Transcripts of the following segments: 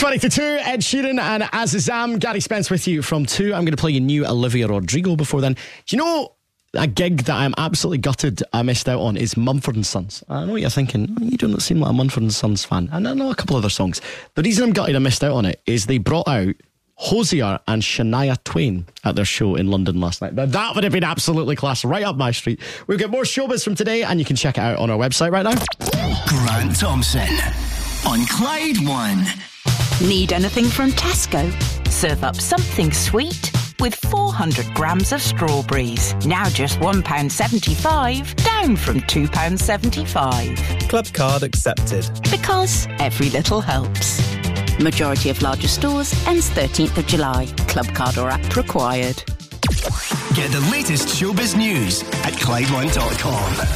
20 to 2, Ed Sheeran and Azizam. Gary Spence with you from 2. I'm going to play you new Olivia Rodrigo before then. Do you know a gig that I'm absolutely gutted I missed out on is Mumford & Sons? I know what you're thinking. You don't seem like a Mumford & Sons fan. And I know a couple other songs. The reason I'm gutted I missed out on it is they brought out Hosier and Shania Twain at their show in London last night. Now, that would have been absolutely class, right up my street. We've got more showbiz from today, and you can check it out on our website right now. Grant Thompson on Clyde One. Need anything from Tesco? Serve up something sweet with 400 grams of strawberries. Now just £1.75, down from £2.75. Club card accepted. Because every little helps. Majority of larger stores ends 13th of July. Club card or app required. Get the latest showbiz news at ClydeOne.com.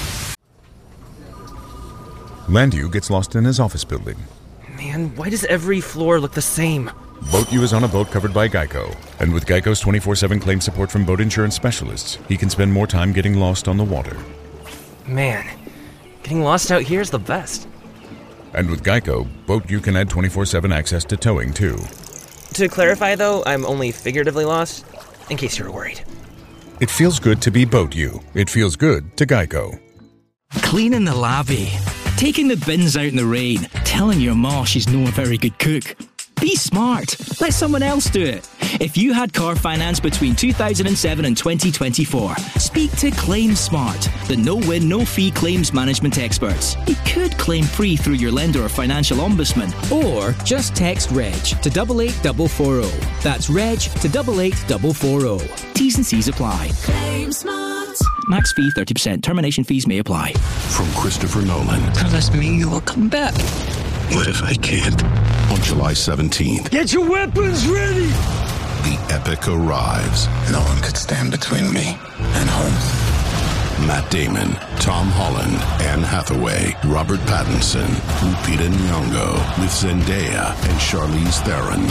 Landu gets lost in his office building. Man, why does every floor look the same? Boat U is on a boat covered by Geico. And with Geico's 24/7 claim support from boat insurance specialists, he can spend more time getting lost on the water. Man, getting lost out here is the best. And with Geico, Boat U can add 24/7 access to towing, too. To clarify, though, I'm only figuratively lost, in case you were worried. It feels good to be Boat U. It feels good to Geico. Cleaning the lavvy, taking the bins out in the rain, telling your ma she's no a very good cook. Be smart. Let someone else do it. If you had car finance between 2007 and 2024, speak to Claim Smart, the no-win, no-fee claims management experts. You could claim free through your lender or financial ombudsman. Or just text REG to 88440. That's REG to 88440. T's and C's apply. Claim Smart. Max fee 30%. Termination fees may apply. From Christopher Nolan. Promise me you will come back. What if I can't? On July 17th. Get your weapons ready! The epic arrives. No one could stand between me and home. Matt Damon, Tom Holland, Anne Hathaway, Robert Pattinson, Lupita Nyong'o, with Zendaya and Charlize Theron.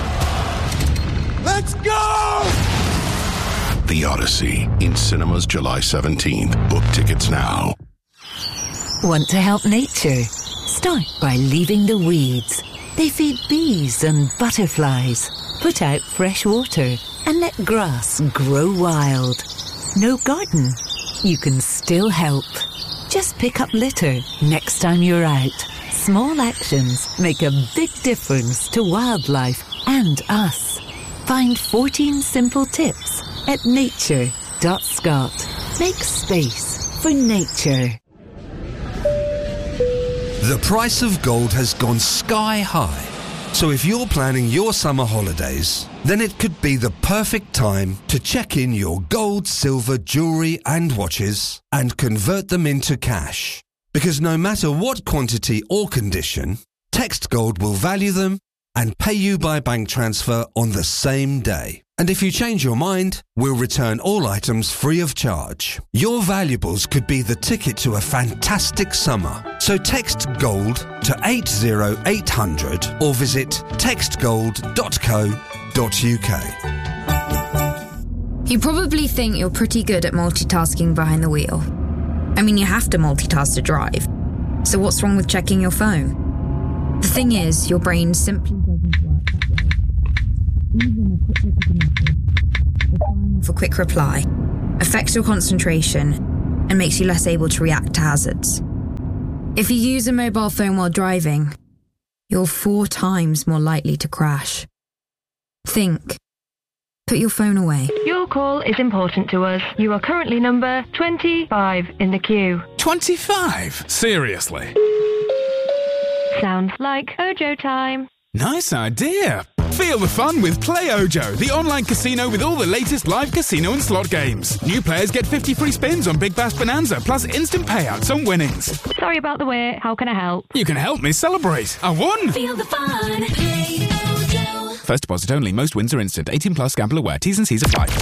Let's go! The Odyssey, in cinemas July 17th. Book tickets now. Want to help nature? Start by leaving the weeds. They feed bees and butterflies. Put out fresh water and let grass grow wild. No garden? You can still help. Just pick up litter next time you're out. Small actions make a big difference to wildlife and us. Find 14 simple tips at nature.scot. Make space for nature. The price of gold has gone sky high. So if you're planning your summer holidays, then it could be the perfect time to check in your gold, silver, jewellery and watches and convert them into cash. Because no matter what quantity or condition, Text Gold will value them and pay you by bank transfer on the same day. And if you change your mind, we'll return all items free of charge. Your valuables could be the ticket to a fantastic summer. So text GOLD to 80800 or visit textgold.co.uk. You probably think you're pretty good at multitasking behind the wheel. I mean, you have to multitask to drive. So what's wrong with checking your phone? The thing is, your brain simply doesn't work that way. Even a quick look at a message, the time for quick reply, affects your concentration and makes you less able to react to hazards. If you use a mobile phone while driving, you're 4 times more likely to crash. Think. Put your phone away. Your call is important to us. You are currently number 25 in the queue. 25? Seriously? Sounds like Ojo time. Nice idea. Feel the fun with Play Ojo, the online casino with all the latest live casino and slot games. New players get 50 free spins on Big Bass Bonanza, plus instant payouts on winnings. Sorry about the wait. How can I help? You can help me celebrate. I won! Feel the fun. Play Ojo. First deposit only. Most wins are instant. 18 plus. Gamble aware. T's and C's apply.